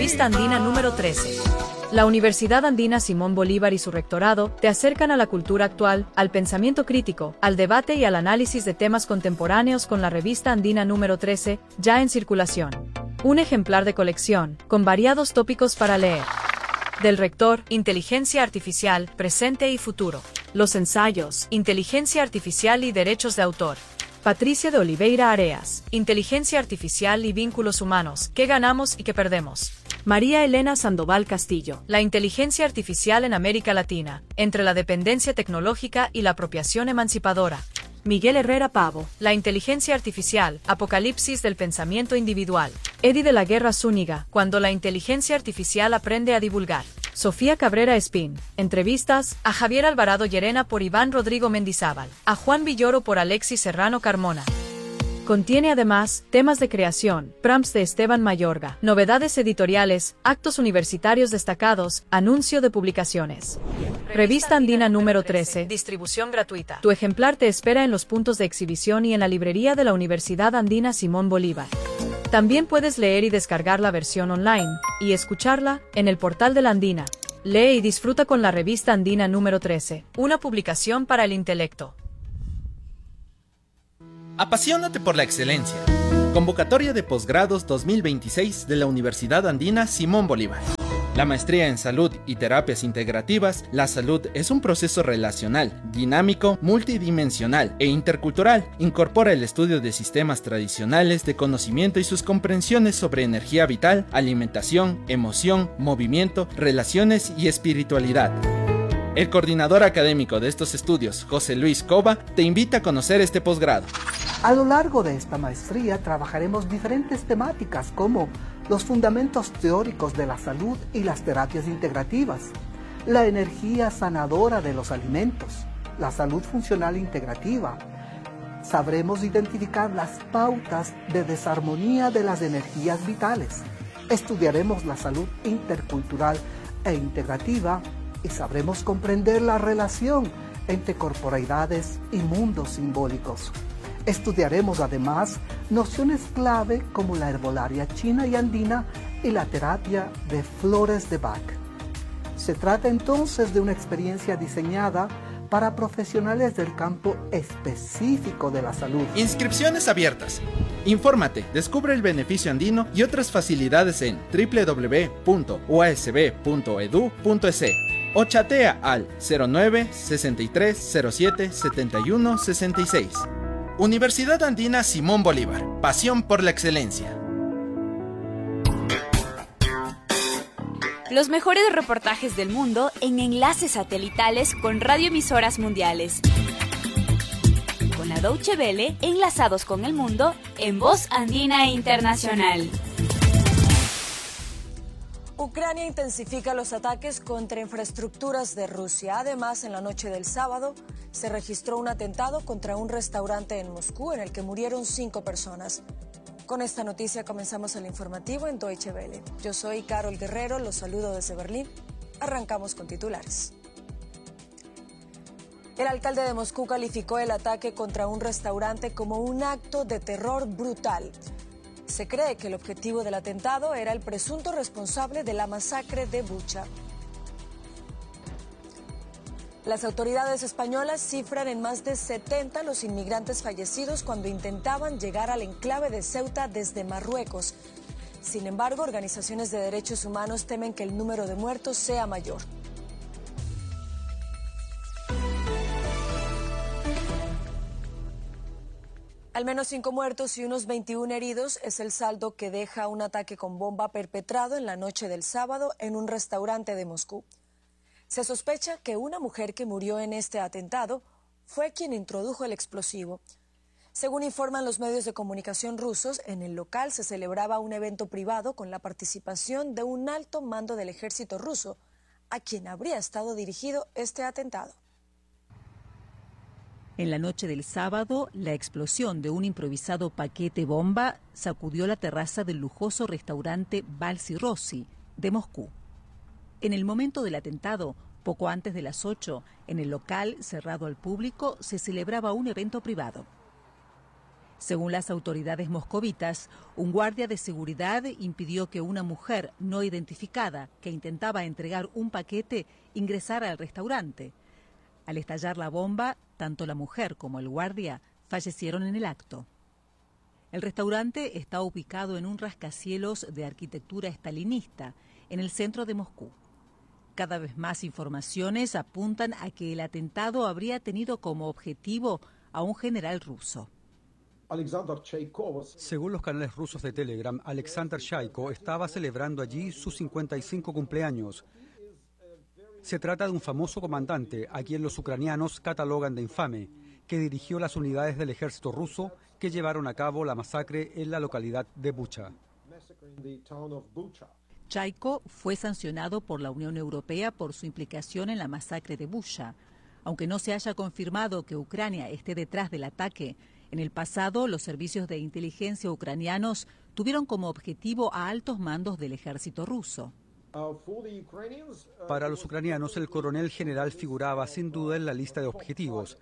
Revista Andina número 13. La Universidad Andina Simón Bolívar y su rectorado te acercan a la cultura actual, al pensamiento crítico, al debate y al análisis de temas contemporáneos con la Revista Andina número 13, ya en circulación. Un ejemplar de colección, con variados tópicos para leer. Del rector, Inteligencia Artificial, Presente y Futuro. Los ensayos, Inteligencia Artificial y Derechos de Autor. Patricia de Oliveira Areas, Inteligencia Artificial y Vínculos Humanos, ¿qué ganamos y qué perdemos? María Elena Sandoval Castillo, La inteligencia artificial en América Latina, entre la dependencia tecnológica y la apropiación emancipadora. Miguel Herrera Pavo, La inteligencia artificial, Apocalipsis del pensamiento individual. Eddie de la Guerra Zúñiga, Cuando la inteligencia artificial aprende a divulgar. Sofía Cabrera Espín, entrevistas a Javier Alvarado Llerena por Iván Rodrigo Mendizábal, a Juan Villoro por Alexis Serrano Carmona. Contiene además temas de creación, prompts de Esteban Mayorga, novedades editoriales, actos universitarios destacados, anuncio de publicaciones. Revista Andina número 13, distribución gratuita. Tu ejemplar te espera en los puntos de exhibición y en la librería de la Universidad Andina Simón Bolívar. También puedes leer y descargar la versión online, y escucharla, en el portal de la Andina. Lee y disfruta con la Revista Andina número 13, una publicación para el intelecto. Apasionate por la excelencia. Convocatoria de posgrados 2026 de la Universidad Andina Simón Bolívar. La maestría en salud y terapias integrativas. La salud es un proceso relacional, dinámico, multidimensional e intercultural. Incorpora el estudio de sistemas tradicionales de conocimiento y sus comprensiones sobre energía vital, alimentación, emoción, movimiento, relaciones y espiritualidad. El coordinador académico de estos estudios, José Luis Cova, te invita a conocer este posgrado. A lo largo de esta maestría trabajaremos diferentes temáticas como los fundamentos teóricos de la salud y las terapias integrativas, la energía sanadora de los alimentos, la salud funcional integrativa. Sabremos identificar las pautas de desarmonía de las energías vitales. Estudiaremos la salud intercultural e integrativa y sabremos comprender la relación entre corporeidades y mundos simbólicos. Estudiaremos además nociones clave como la herbolaria china y andina y la terapia de flores de Bach. Se trata entonces de una experiencia diseñada para profesionales del campo específico de la salud. Inscripciones abiertas. Infórmate, descubre el beneficio andino y otras facilidades en www.uasb.edu.es o chatea al 09 63 07 71 66. Universidad Andina Simón Bolívar. Pasión por la excelencia. Los mejores reportajes del mundo en enlaces satelitales con radioemisoras mundiales. Con la Deutsche Welle, enlazados con el mundo en Voz Andina Internacional. Ucrania intensifica los ataques contra infraestructuras de Rusia. Además, en la noche del sábado se registró un atentado contra un restaurante en Moscú en el que murieron 5 personas. Con esta noticia comenzamos el informativo en Deutsche Welle. Yo soy Carol Guerrero, los saludo desde Berlín. Arrancamos con titulares. El alcalde de Moscú calificó el ataque contra un restaurante como un acto de terror brutal. Se cree que el objetivo del atentado era el presunto responsable de la masacre de Bucha. Las autoridades españolas cifran en más de 70 los inmigrantes fallecidos cuando intentaban llegar al enclave de Ceuta desde Marruecos. Sin embargo, organizaciones de derechos humanos temen que el número de muertos sea mayor. Al menos 5 muertos y unos 21 heridos es el saldo que deja un ataque con bomba perpetrado en la noche del sábado en un restaurante de Moscú. Se sospecha que una mujer que murió en este atentado fue quien introdujo el explosivo. Según informan los medios de comunicación rusos, en el local se celebraba un evento privado con la participación de un alto mando del ejército ruso, a quien habría estado dirigido este atentado. En la noche del sábado, la explosión de un improvisado paquete bomba sacudió la terraza del lujoso restaurante Balsi Rossi de Moscú. En el momento del atentado, poco antes de las 8, en el local cerrado al público, se celebraba un evento privado. Según las autoridades moscovitas, un guardia de seguridad impidió que una mujer no identificada que intentaba entregar un paquete ingresara al restaurante. Al estallar la bomba, tanto la mujer como el guardia fallecieron en el acto. El restaurante está ubicado en un rascacielos de arquitectura estalinista, en el centro de Moscú. Cada vez más informaciones apuntan a que el atentado habría tenido como objetivo a un general ruso. Según los canales rusos de Telegram, Alexander Chaiko estaba celebrando allí su 55 cumpleaños. Se trata de un famoso comandante, a quien los ucranianos catalogan de infame, que dirigió las unidades del ejército ruso que llevaron a cabo la masacre en la localidad de Bucha. Chaiko fue sancionado por la Unión Europea por su implicación en la masacre de Bucha. Aunque no se haya confirmado que Ucrania esté detrás del ataque, en el pasado los servicios de inteligencia ucranianos tuvieron como objetivo a altos mandos del ejército ruso. Para los ucranianos, el coronel general figuraba sin duda en la lista de objetivos.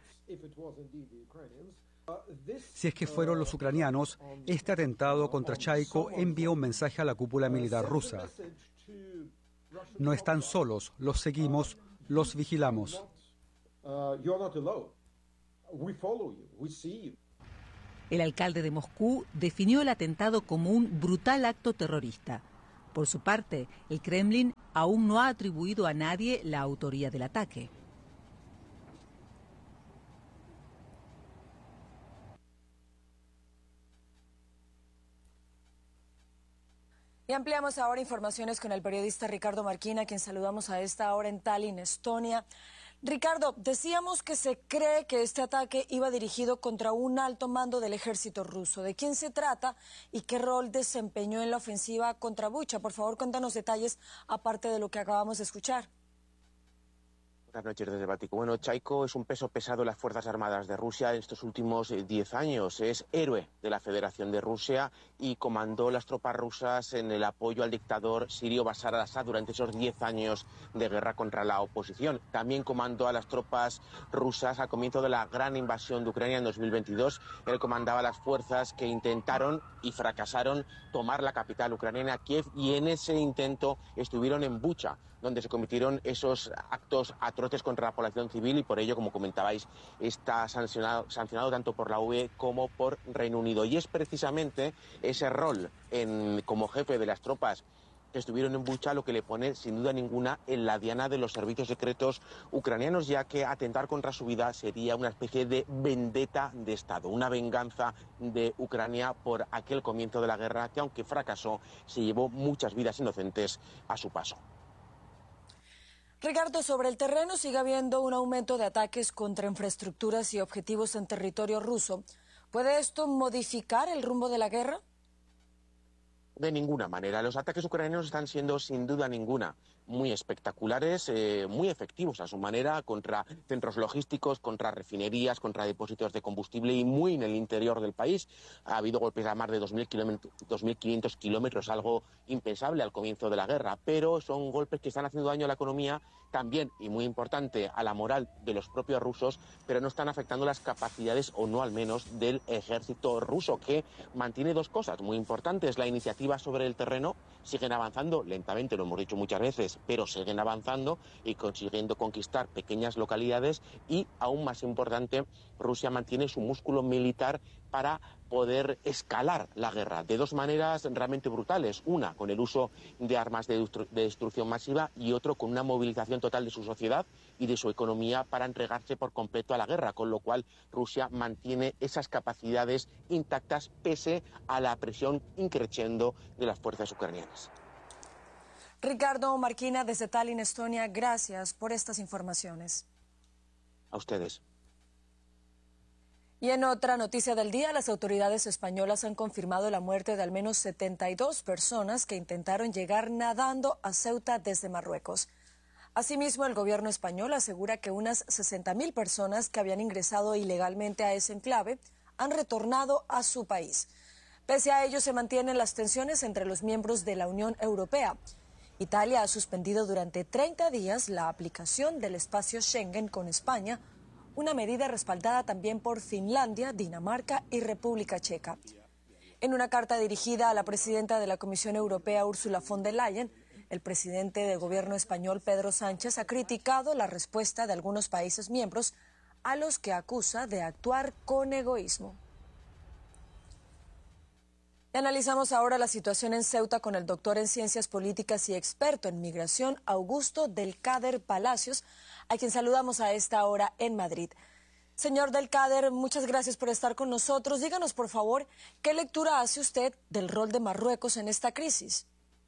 Si es que fueron los ucranianos, este atentado contra Chaiko envió un mensaje a la cúpula militar rusa. No están solos, los seguimos, los vigilamos. El alcalde de Moscú definió el atentado como un brutal acto terrorista. Por su parte, el Kremlin aún no ha atribuido a nadie la autoría del ataque. Y ampliamos ahora informaciones con el periodista Ricardo Marquina, a quien saludamos a esta hora en Tallinn, Estonia. Ricardo, decíamos que se cree que este ataque iba dirigido contra un alto mando del ejército ruso. ¿De quién se trata y qué rol desempeñó en la ofensiva contra Bucha? Por favor, cuéntanos detalles aparte de lo que acabamos de escuchar. Buenas noches desde el Báltico. Bueno, Chaiko es un peso pesado en las Fuerzas Armadas de Rusia en estos últimos 10 años. Es héroe de la Federación de Rusia y comandó las tropas rusas en el apoyo al dictador sirio Bashar al-Assad durante esos 10 años de guerra contra la oposición. También comandó a las tropas rusas al comienzo de la gran invasión de Ucrania en 2022. Él comandaba las fuerzas que intentaron y fracasaron tomar la capital ucraniana, Kiev, y en ese intento estuvieron en Bucha, donde se cometieron esos actos atroces contra la población civil y por ello, como comentabais, está sancionado tanto por la UE como por Reino Unido. Y es precisamente ese rol como jefe de las tropas que estuvieron en Bucha lo que le pone sin duda ninguna en la diana de los servicios secretos ucranianos, ya que atentar contra su vida sería una especie de vendetta de Estado, una venganza de Ucrania por aquel comienzo de la guerra que, aunque fracasó, se llevó muchas vidas inocentes a su paso. Ricardo, sobre el terreno sigue habiendo un aumento de ataques contra infraestructuras y objetivos en territorio ruso. ¿Puede esto modificar el rumbo de la guerra? De ninguna manera. Los ataques ucranianos están siendo, sin duda ninguna, muy espectaculares, muy efectivos a su manera, contra centros logísticos, contra refinerías, contra depósitos de combustible y muy en el interior del país. Ha habido golpes a más de 2.500 kilómetros, algo impensable al comienzo de la guerra, pero son golpes que están haciendo daño a la economía también, y muy importante, a la moral de los propios rusos, pero no están afectando las capacidades, o no al menos, del ejército ruso, que mantiene dos cosas muy importantes: la iniciativa sobre el terreno. Siguen avanzando lentamente, lo hemos dicho muchas veces, pero siguen avanzando y consiguiendo conquistar pequeñas localidades, y aún más importante, Rusia mantiene su músculo militar para poder escalar la guerra de dos maneras realmente brutales: una con el uso de armas de destrucción masiva, y otro con una movilización total de su sociedad y de su economía para entregarse por completo a la guerra, con lo cual Rusia mantiene esas capacidades intactas pese a la presión increciendo de las fuerzas ucranianas. Ricardo Marquina, desde Tallinn, Estonia, gracias por estas informaciones. A ustedes. Y en otra noticia del día, las autoridades españolas han confirmado la muerte de al menos 72 personas que intentaron llegar nadando a Ceuta desde Marruecos. Asimismo, el gobierno español asegura que unas 60.000 personas que habían ingresado ilegalmente a ese enclave han retornado a su país. Pese a ello, se mantienen las tensiones entre los miembros de la Unión Europea. Italia ha suspendido durante 30 días la aplicación del espacio Schengen con España, una medida respaldada también por Finlandia, Dinamarca y República Checa. En una carta dirigida a la presidenta de la Comisión Europea, Ursula von der Leyen, el presidente del gobierno español, Pedro Sánchez, ha criticado la respuesta de algunos países miembros a los que acusa de actuar con egoísmo. Y analizamos ahora la situación en Ceuta con el doctor en Ciencias Políticas y experto en migración, Augusto Del Cader Palacios, a quien saludamos a esta hora en Madrid. Señor Del Cader, muchas gracias por estar con nosotros. Díganos, por favor, ¿qué lectura hace usted del rol de Marruecos en esta crisis?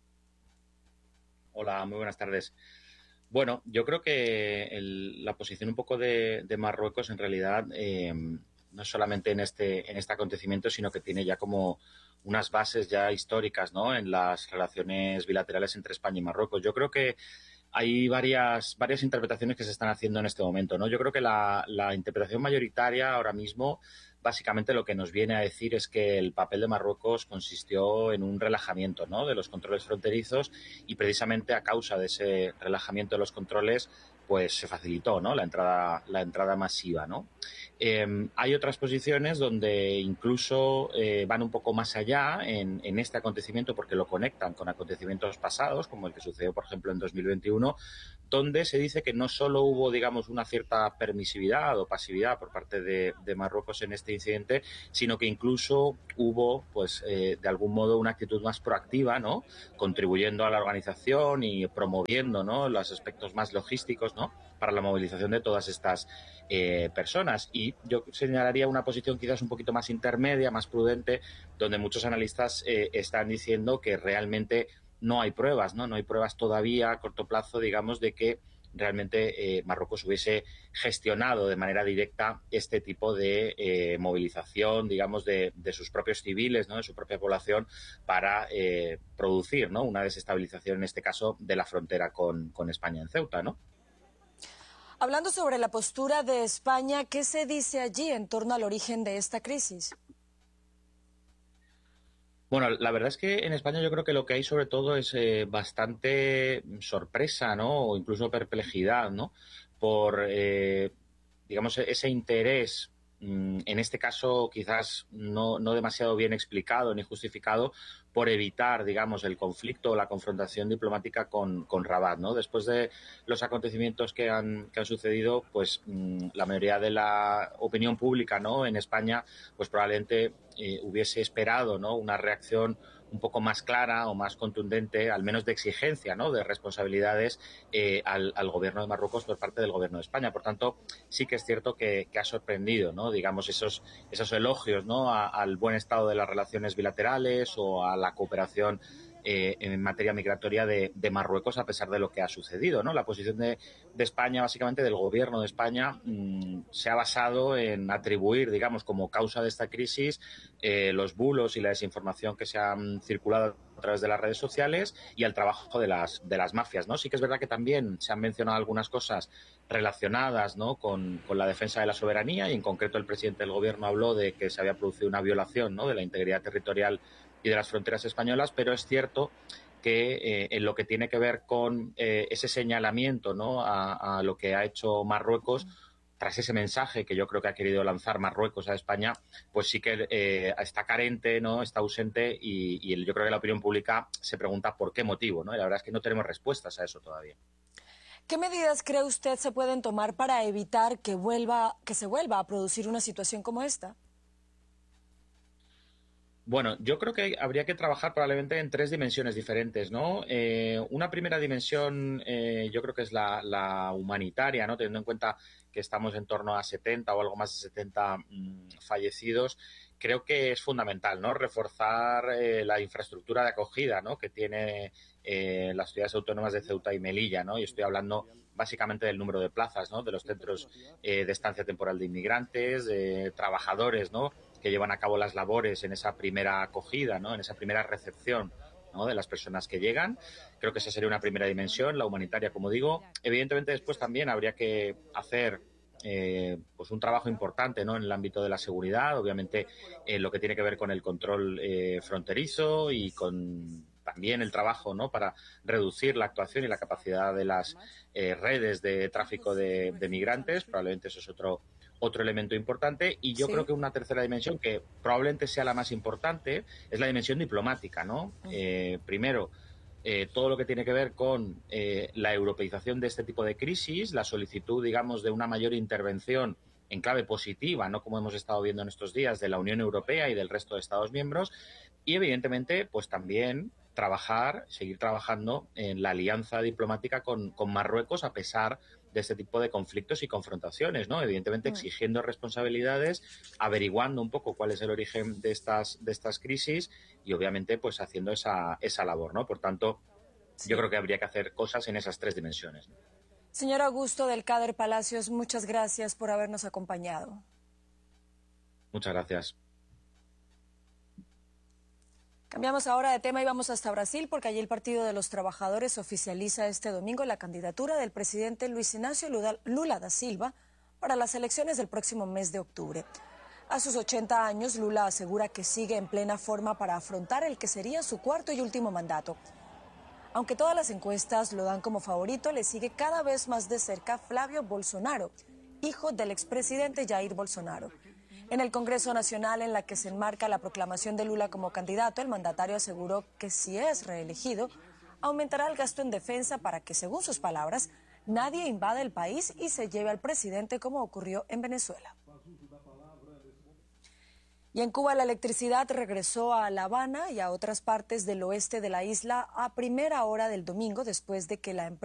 Hola, muy buenas tardes. Bueno, yo creo que la posición un poco de Marruecos en realidad no solamente en este acontecimiento, sino que tiene ya como unas bases ya históricas, ¿no?, en las relaciones bilaterales entre España y Marruecos. Yo creo que hay varias interpretaciones que se están haciendo en este momento, ¿no? Yo creo que la interpretación mayoritaria ahora mismo básicamente lo que nos viene a decir es que el papel de Marruecos consistió en un relajamiento, ¿no?, de los controles fronterizos, y precisamente a causa de ese relajamiento de los controles pues se facilitó, ¿no?, la entrada masiva, ¿no? Hay otras posiciones donde incluso van un poco más allá en este acontecimiento, porque lo conectan con acontecimientos pasados, como el que sucedió, por ejemplo, en 2021, donde se dice que no solo hubo, digamos, una cierta permisividad o pasividad por parte de Marruecos en este incidente, sino que incluso hubo, pues, de algún modo una actitud más proactiva, ¿no?, contribuyendo a la organización y promoviendo, ¿no?, los aspectos más logísticos, ¿no?, para la movilización de todas estas personas. Y yo señalaría una posición quizás un poquito más intermedia, más prudente, donde muchos analistas están diciendo que realmente no hay pruebas, ¿no? No hay pruebas todavía a corto plazo, digamos, de que realmente Marruecos hubiese gestionado de manera directa este tipo de movilización, digamos, de sus propios civiles, ¿no?, de su propia población, para producir, ¿no?, una desestabilización, en este caso, de la frontera con España en Ceuta, ¿no? Hablando sobre la postura de España, ¿qué se dice allí en torno al origen de esta crisis? Bueno, la verdad es que en España yo creo que lo que hay sobre todo es bastante sorpresa, ¿no?, o incluso perplejidad, ¿no?, por, digamos, ese interés, en este caso quizás no demasiado bien explicado ni justificado, por evitar, digamos, el conflicto o la confrontación diplomática con Rabat, ¿no? Después de los acontecimientos que han sucedido, pues la mayoría de la opinión pública, ¿no?, en España, pues probablemente hubiese esperado, ¿no?, una reacción un poco más clara o más contundente, al menos de exigencia, ¿no?, de responsabilidades al gobierno de Marruecos por parte del gobierno de España. Por tanto, sí que es cierto que ha sorprendido, ¿no?, digamos, esos elogios, ¿no?, al buen estado de las relaciones bilaterales o a la cooperación en materia migratoria de Marruecos, a pesar de lo que ha sucedido, ¿no? La posición de España, básicamente del gobierno de España, se ha basado en atribuir, digamos, como causa de esta crisis los bulos y la desinformación que se han circulado a través de las redes sociales y al trabajo de las mafias, ¿no? Sí que es verdad que también se han mencionado algunas cosas relacionadas, ¿no?, con la defensa de la soberanía, y en concreto el presidente del gobierno habló de que se había producido una violación, ¿no?, de la integridad territorial y de las fronteras españolas, pero es cierto que en lo que tiene que ver con ese señalamiento, ¿no?, a lo que ha hecho Marruecos, tras ese mensaje que yo creo que ha querido lanzar Marruecos a España, pues sí que está carente, ¿no?, está ausente, y yo creo que la opinión pública se pregunta por qué motivo, ¿no? Y la verdad es que no tenemos respuestas a eso todavía. ¿Qué medidas cree usted se pueden tomar para evitar que se vuelva a producir una situación como esta? Bueno, yo creo que habría que trabajar probablemente en tres dimensiones diferentes, ¿no? Una primera dimensión yo creo que es la humanitaria, ¿no?, teniendo en cuenta que estamos en torno a 70 o algo más de 70 fallecidos. Creo que es fundamental, ¿no?, reforzar la infraestructura de acogida, ¿no?, que tiene las ciudades autónomas de Ceuta y Melilla, ¿no? Y estoy hablando básicamente del número de plazas, ¿no?, de los centros de estancia temporal de inmigrantes, de trabajadores, ¿no?, que llevan a cabo las labores en esa primera acogida, ¿no?, en esa primera recepción, ¿no?, de las personas que llegan. Creo que esa sería una primera dimensión, la humanitaria, como digo. Evidentemente, después también habría que hacer pues un trabajo importante, ¿no?, en el ámbito de la seguridad, obviamente lo que tiene que ver con el control fronterizo, y con también el trabajo, ¿no?, para reducir la actuación y la capacidad de las redes de tráfico de migrantes. Probablemente eso es otro elemento importante. Y yo creo que una tercera dimensión, que probablemente sea la más importante, es la dimensión diplomática, ¿no? Primero, todo lo que tiene que ver con la europeización de este tipo de crisis, la solicitud, digamos, de una mayor intervención en clave positiva, no como hemos estado viendo en estos días, de la Unión Europea y del resto de Estados miembros, y evidentemente, pues también seguir trabajando en la alianza diplomática con Marruecos a pesar de este tipo de conflictos y confrontaciones, ¿no? Evidentemente exigiendo responsabilidades, averiguando un poco cuál es el origen de estas crisis y obviamente pues haciendo esa labor, ¿no? Por tanto, yo creo que habría que hacer cosas en esas tres dimensiones, ¿no? Señor Augusto del Cader Palacios, muchas gracias por habernos acompañado. Muchas gracias. Cambiamos ahora de tema y vamos hasta Brasil porque allí el Partido de los Trabajadores oficializa este domingo la candidatura del presidente Luis Ignacio Lula da Silva para las elecciones del próximo mes de octubre. A sus 80 años, Lula asegura que sigue en plena forma para afrontar el que sería su cuarto y último mandato. Aunque todas las encuestas lo dan como favorito, le sigue cada vez más de cerca Flavio Bolsonaro, hijo del expresidente Jair Bolsonaro. En el Congreso Nacional, en la que se enmarca la proclamación de Lula como candidato, el mandatario aseguró que si es reelegido, aumentará el gasto en defensa para que, según sus palabras, nadie invada el país y se lleve al presidente como ocurrió en Venezuela. Y en Cuba la electricidad regresó a La Habana y a otras partes del oeste de la isla a primera hora del domingo después de que la empresa